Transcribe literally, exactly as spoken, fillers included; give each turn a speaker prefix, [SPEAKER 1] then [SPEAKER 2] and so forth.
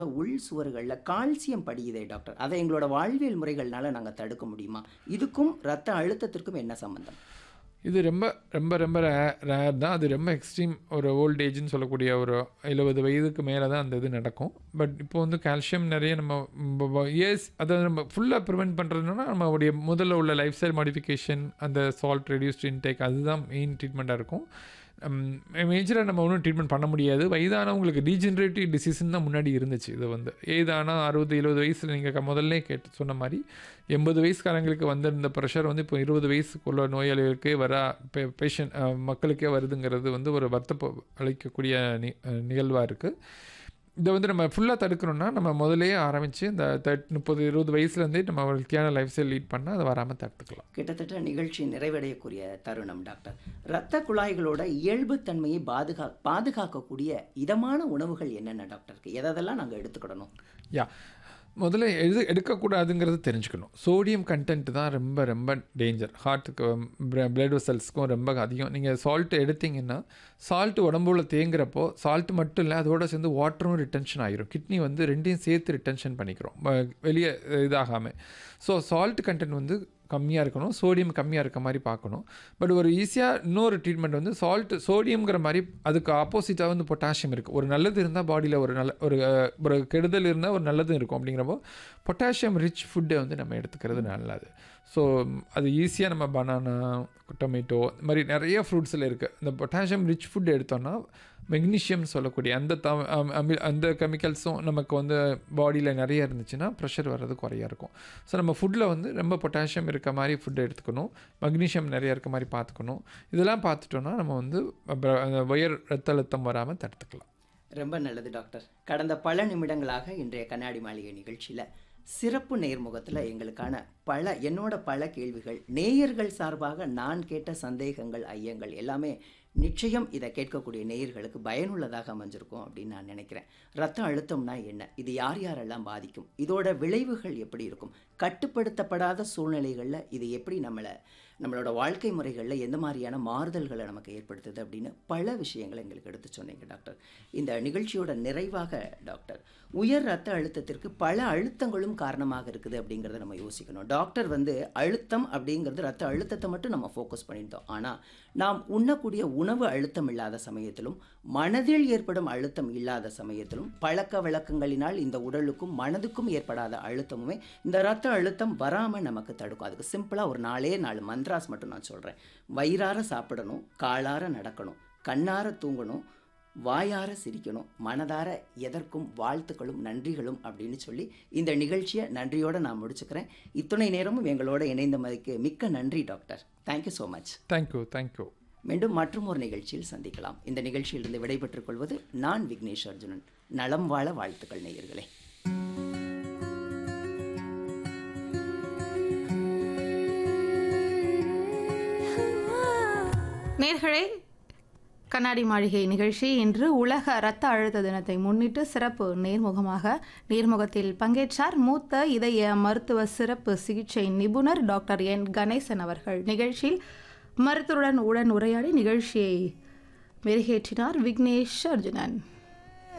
[SPEAKER 1] உள் சுவர்கள்ல calcium படியுதே doctor. அத எங்களோட வாழ்வியல் முறைகள்னால நாங்க தடுக்க முடியுமா? இதுக்கும் ரத்த அழுத்தத்திற்கும் என்ன சம்பந்தம்?
[SPEAKER 2] இது ரொம்ப ரொம்ப ரொம்ப ரே ரேர் தான். அது ரொம்ப எக்ஸ்ட்ரீம் ஒரு ஓல்ட் ஏஜ்ன்னு சொல்லக்கூடிய ஒரு எழுபது வயதுக்கு மேலே தான் அந்த இது நடக்கும். பட் இப்போ வந்து கால்சியம் நிறைய நம்ம இயர்ஸ் அதை நம்ம ஃபுல்லாக ப்ரிவெண்ட் பண்ணுறதுனா நம்மளுடைய முதல்ல உள்ள லைஃப் ஸ்டைல் மாடிஃபிகேஷன், அந்த சால்ட் ரெடியூஸ்ட் இன்டேக், அதுதான் மெயின் ட்ரீட்மெண்ட்டாக இருக்கும். மேஜராக நம்ம ஒன்றும் ட்ரீட்மெண்ட் பண்ண முடியாது. வயதானவங்களுக்கு டீஜென்ரேட்டிவ் டிசீஸ்ன்னு தான் முன்னாடி இருந்துச்சு. இது வந்து ஏதானா அறுபது எழுபது வயசில் நீங்கள் முதல்ல கேட்டு சொன்ன மாதிரி எண்பது வயசுக்காரங்களுக்கு வந்திருந்த ப்ரெஷர் வந்து இப்போ இருபது வயசுக்குள்ள நோயாளிகளுக்கே வர பே பேஷண்ட் மக்களுக்கே வருதுங்கிறது வந்து ஒரு வருத்த அளிக்கக்கூடிய நி நிகழ்வாக இருக்குது. இதை வந்து நம்ம ஃபுல்லாக தடுக்கணும்னா நம்ம முதலே ஆரம்பித்து இந்த தேர்ட் முப்பது இருபது வயசுலேருந்தே நம்ம ஹெல்த்தியான லைஃப் ஸ்டைல் லீட் பண்ணால் அதை வராமல் தடுத்துக்கலாம்.
[SPEAKER 1] கிட்டத்தட்ட நிகழ்ச்சி நிறைவடையக்கூடிய தருணம் டாக்டர். இரத்த குழாய்களோட இயல்புத்தன்மையை பாதுகா பாதுகாக்கக்கூடிய இதமான உணவுகள் என்னென்ன டாக்டருக்கு? எதெல்லாம் நாங்கள் எடுத்துக்கிடணும்?
[SPEAKER 2] யா முதல்ல எது எடுக்கக்கூடாதுங்கிறது தெரிஞ்சுக்கணும். சோடியம் கண்டென்ட் தான் ரொம்ப ரொம்ப டேஞ்சர். ஹார்ட்டுக்கு பிளட் வெசல்ஸ்க்கும் ரொம்ப அதிகம். நீங்கள் சால்ட்டு எடுத்திங்கன்னா சால்ட்டு உடம்புல தேங்குறப்போ சால்ட்டு மட்டும் இல்லை, அதோட சேர்ந்து வாட்டரும் ரிட்டென்ஷன் ஆகிரும். கிட்னி வந்து ரெண்டையும் சேர்த்து ரிட்டென்ஷன் பண்ணிக்கிறோம் வெளியே இதாகாமல். ஸோ சால்ட் கண்டென்ட் வந்து கம்மியாக இருக்கணும், சோடியம் கம்மியாக இருக்க மாதிரி பார்க்கணும். பட் ஒரு ஈஸியாக இன்னொரு ட்ரீட்மெண்ட் வந்து சால்ட்டு சோடியம்ங்கிற மாதிரி அதுக்கு ஆப்போசிட்டாக வந்து பொட்டாசியம் இருக்குது. ஒரு நல்லது இருந்தால் பாடியில் ஒரு நல்ல ஒரு ஒரு கெடுதல் இருந்தால் ஒரு நல்லதும் இருக்கும். அப்படிங்கிறப்போ பொட்டாசியம் ரிச் ஃபுட்டை வந்து நம்ம எடுத்துக்கிறது நல்லது. ஸோ அது ஈஸியாக நம்ம பனானா, டொமேட்டோ, இந்த மாதிரி நிறைய ஃப்ரூட்ஸில் இருக்குது. இந்த பொட்டாசியம் ரிச் ஃபுட் எடுத்தோன்னா மெக்னீஷியம் சொல்லக்கூடிய அந்த த அமி அந்த கெமிக்கல்ஸும் நமக்கு வந்து பாடியில் நிறைய இருந்துச்சுன்னா ப்ரெஷர் வர்றது குறையா இருக்கும். ஸோ நம்ம ஃபுட்டில் வந்து ரொம்ப பொட்டாசியம் இருக்க மாதிரி ஃபுட்டு எடுத்துக்கணும், மக்னீஷியம் நிறைய இருக்க மாதிரி பார்த்துக்கணும். இதெல்லாம் பார்த்துட்டோன்னா நம்ம வந்து உயர் ரத்த அழுத்தம் வராமல் தடுத்துக்கலாம்.
[SPEAKER 1] ரொம்ப நல்லது டாக்டர். கடந்த பல நிமிடங்களாக இன்றைய கண்ணாடி மாளிகை நிகழ்ச்சியில் சிறப்பு நேர்முகத்தில் எங்களுக்கான பல என்னோட பல கேள்விகள், நேயர்கள் சார்பாக நான் கேட்ட சந்தேகங்கள், ஐயங்கள் எல்லாமே நிச்சயம் இதை கேட்கக்கூடிய நேயர்களுக்கு பயனுள்ளதாக அமைஞ்சிருக்கும் அப்படின்னு நான் நினைக்கிறேன். ரத்த அழுத்தம்னா என்ன? இது யார் யாரெல்லாம் பாதிக்கும்? இதோட விளைவுகள் எப்படி இருக்கும்? கட்டுப்படுத்தப்படாத சூழ்நிலைகளில் இது எப்படி நம்மளை நம்மளோட வாழ்க்கை முறைகளில் எந்த மாதிரியான மாறுதல்களை நமக்கு ஏற்படுத்துது அப்படின்னு பல விஷயங்களை எங்களுக்கு எடுத்து சொன்னீங்க டாக்டர். இந்த நிகழ்ச்சியோட நிறைவாக டாக்டர், உயர் ரத்த அழுத்தத்திற்கு பல அழுத்தங்களும் காரணமாக இருக்குது அப்படிங்கிறத நம்ம யோசிக்கணும். டாக்டர் வந்து அழுத்தம் அப்படிங்கிறது ரத்த அழுத்தத்தை மட்டும் நம்ம ஃபோக்கஸ் பண்ணியிருந்தோம். ஆனால் நாம் உண்ணக்கூடிய உணவு அழுத்தம் இல்லாத சமயத்திலும் மனதில் ஏற்படும் அழுத்தம் இல்லாத சமயத்திலும் பழக்க வழக்கங்களினால் இந்த உடலுக்கும் மனதுக்கும் ஏற்படாத அழுத்தமுமே இந்த ரத்த அழுத்தம் வராமல் நமக்கு தடுக்கும். அதுக்கு சிம்பிளாக ஒரு நாலே நாலு மந்த்ராஸ் மட்டும் நான் சொல்கிறேன். வயிறார சாப்பிடணும், காலார நடக்கணும், கண்ணார தூங்கணும், வாயார சிரிக்கணும், மனதார எதற்கும் வாழ்த்துக்களும் நன்றிகளும் அப்படின்னு சொல்லி இந்த நிகழ்ச்சியை நன்றியோடு நான் முடிச்சுக்கிறேன். இத்துணை நேரமும் எங்களோட இணைந்த மதிக்கு மிக்க நன்றி doctor. Thank you so much.
[SPEAKER 2] Thank you thank you.
[SPEAKER 1] மீண்டும் மற்றும் ஒரு நிகழ்ச்சியில் சந்திக்கலாம். இந்த நிகழ்ச்சியிலிருந்து விடைபெற்றுக் கொள்வது நான் விக்னேஷ் அர்ஜுனன். நலம் வாழ வாழ்த்துக்கள் நேயர்களே.
[SPEAKER 3] நேயர்களே, கண்ணாடி மாளிகை நிகழ்ச்சி இன்று உலக இரத்த அழுத்த தினத்தை முன்னிட்டு சிறப்பு நேர்முகமாக நேர்முகத்தில் பங்கேற்றார் மூத்த இதய மருத்துவ சிறப்பு சிகிச்சை நிபுணர் டாக்டர் என் கணேசன் அவர்கள். நிகழ்ச்சியில் மருத்துவருடன் உடன் உரையாடி நிகழ்ச்சியை மெருகேற்றினார் விக்னேஷ் அர்ஜுனன்.